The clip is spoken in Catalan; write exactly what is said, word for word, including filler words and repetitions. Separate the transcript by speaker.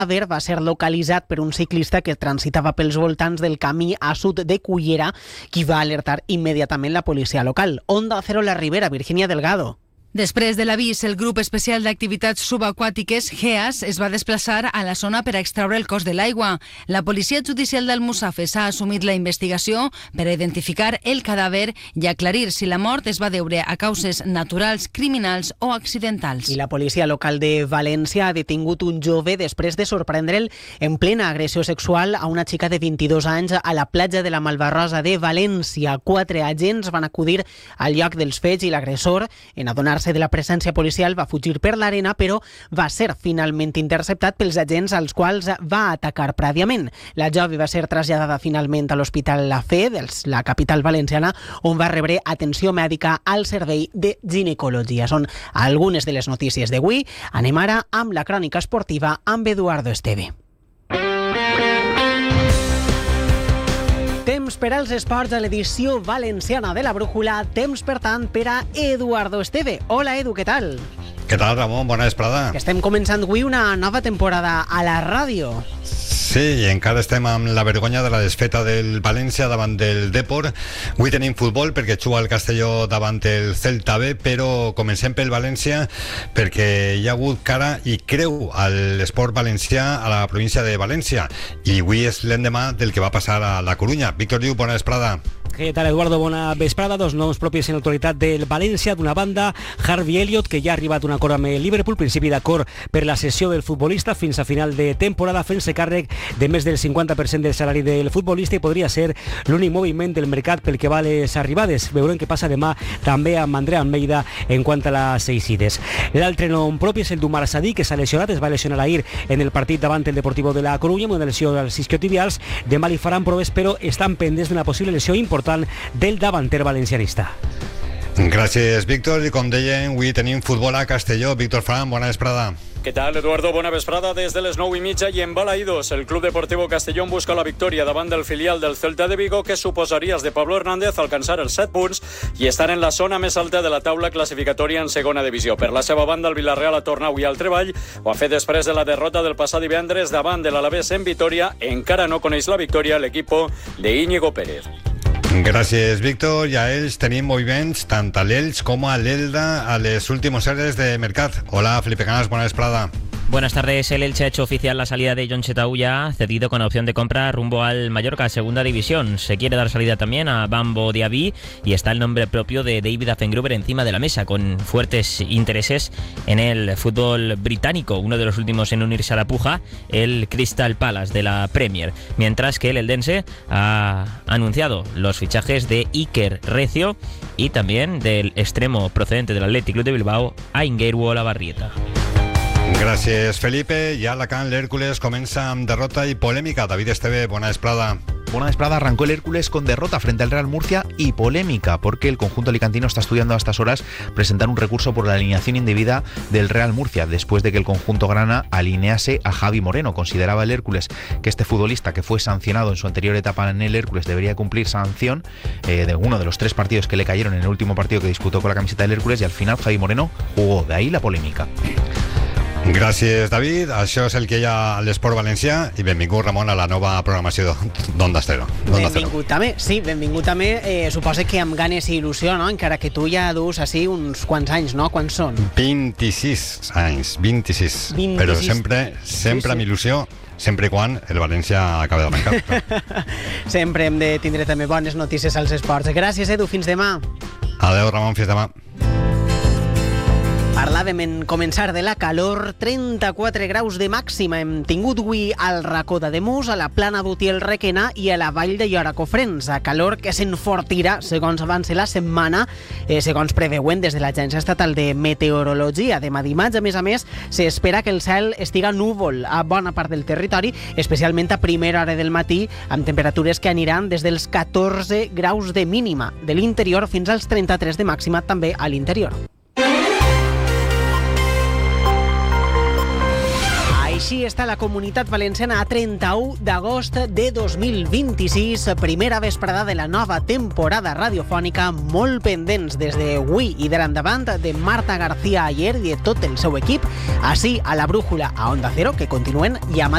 Speaker 1: cadàver va ser localitzat per un ciclista que transitava pels voltants del camí a sud de Cullera, qui va alertar immediatament la policia local. Onda Cero La Ribera, Virginia Delgado.
Speaker 2: Després de l'avís, el grup especial d'activitats subaquàtiques, GEAS, es va desplaçar a la zona per a extraure el cos de l'aigua. La policia judicial d'Almussafes ha assumit la investigació per a identificar el cadàver i aclarir si la mort es va deure a causes naturals, criminals o accidentals.
Speaker 1: I la policia local de València ha detingut un jove després de sorprendre'l en plena agressió sexual a una xica de vint-i-dos anys a la platja de la Malvarrosa de València. Quatre agents van acudir al lloc dels fets i l'agressor, en adonar-se de la presència policial, va fugir per l'arena, però va ser finalment interceptat pels agents als quals va atacar prèviament. La jove va ser traslladada finalment a l'Hospital La Fe, de la capital valenciana, on va rebre atenció mèdica al servei de ginecologia. Són algunes de les notícies d'avui. Anem ara amb la crònica esportiva amb Eduardo Esteve. Temps per als esports a l'edició valenciana de la Brújula. Temps, per tant, per a Eduardo Esteve. Hola, Edu, què tal?
Speaker 3: Què tal, Ramon? Bona vesprada.
Speaker 1: Que estem començant avui una nova temporada a la ràdio.
Speaker 3: Sí, i encara estem amb la vergonya de la desfeta del València davant del Depor. Avui tenim futbol perquè juga el Castelló davant el Celta B, però comencem pel València perquè hi ha hagut cara i creu a l'esport valencià a la província de València, i avui és l'endemà del que va passar a la Corunya. Víctor Diu, bona vesprada.
Speaker 4: Què tal, Eduardo? Bona vesprada. Dos noms propis en l'actualitat del València. D'una banda, Harvey Elliott, que ja ha arribat a un acord amb el Liverpool, principi d'acord per la cessió del futbolista fins a final de temporada, fent-se càrrec de més del cinquanta per cent del salari del futbolista, i podria ser l'únic moviment del mercat pel que va les arribades. Veurem què passa demà també amb André Almeida en quant a les eixides. L'altre nom propi és el d'Umar Sadí, que s'ha lesionat, es va lesionar ahir en el partit davant el Deportivo de la Corunya, amb una lesió als isquiotibials. Demà li faran proves, però estan pendents d'una possible lesió important del davanter valencianista.
Speaker 3: Gràcies, Víctor. I com deien, avui tenim futbol a Castelló. Víctor Fran, bona vesprada.
Speaker 5: ¿Qué tal, Eduardo? Bona vesprada des de les nou i mitja, i en Balaïdos el Club Deportivo Castellón busca la victòria davant del filial del Celta de Vigo, que suposaria els de Pablo Hernández alcançar els set punts i estar en la zona més alta de la taula classificatòria en segona divisió. Per la seva banda, el Villarreal ha tornat avui al treball. Ho ha fet després de la derrota del passat divendres davant de l'Alavés en Vitoria. Encara no coneix la victòria l'equip de Íñigo Pérez.
Speaker 3: Gràcies, Víctor. I a ells tenim moviments tant a l'Elx com a l'Elda a les últimes hores de mercat. Hola, Felipe Canas, bona vesprada.
Speaker 6: Buenas tardes. El Elche ha hecho oficial la salida de Jon Chetauya, cedido con opción de compra rumbo al Mallorca, segunda división. Se quiere dar salida también a Bambo Diaby y está el nombre propio de David Affengruber encima de la mesa, con fuertes intereses en el fútbol británico. Uno de los últimos en unirse a la puja, el Crystal Palace de la Premier. Mientras que el eldense ha anunciado los fichajes de Iker Recio y también del extremo procedente del Athletic Club de Bilbao, Aingeru Olabarrieta.
Speaker 3: Gràcies, Felipe. I a Alacant, l'Hércules comença amb derrota i polèmica. David Esteve, bona vesprada.
Speaker 7: Buena vesprada. Arrancó el Hércules con derrota frente al Real Murcia y polémica porque el conjunto alicantino está estudiando a estas horas presentar un recurso por la alineación indebida del Real Murcia después de que el conjunto grana alinease a Javi Moreno. Consideraba el Hércules que este futbolista, que fue sancionado en su anterior etapa en el Hércules, debería cumplir sanción eh, de uno de los tres partidos que le cayeron en el último partido que disputó con la camiseta del Hércules, y al final Javi Moreno jugó. De ahí la polémica.
Speaker 3: Gràcies, David. Això és el que hi ha a l'esport valencià, i benvingut, Ramon, a la nova programació d'Onda Cero.
Speaker 1: Benvingut també, sí, benvingut també. Eh, suposa que amb ganes i il·lusió, no? Encara que tu ja dus així uns quants anys, no? Quants són?
Speaker 3: vint-i-sis anys, vint-i-sis.
Speaker 1: vint-i-sis.
Speaker 3: Però sempre, sempre sí, sí. amb il·lusió, sempre i quan el València acabi de marcar.
Speaker 1: Sempre hem de tindre també bones notícies als esports. Gràcies, Edu, fins demà.
Speaker 3: Adéu, Ramon, fins demà.
Speaker 1: Parlàvem en començar de la calor, trenta-quatre graus de màxima hem tingut avui al racó d'Ademús, a la plana d'Utiel Requena i a la vall de Llora-Cofrents. A calor que s'enfortirà segons avança la setmana, eh, segons preveuen des de l'Agència Estatal de Meteorologia. Demà dimarts, a més a més, s'espera que el cel estiga núvol a bona part del territori, especialment a primera hora del matí, amb temperatures que aniran des dels catorze graus de mínima de l'interior fins als trenta-tres de màxima també a l'interior. Així està la Comunitat Valenciana a trenta-u d'agost de dos mil vint-i-sis, primera vesprada de la nova temporada radiofònica, molt pendents des d'avui i de l'endavant de Marta García Ayer i de tot el seu equip, així a la Brújula, a Onda Cero, que continuen ja mateix.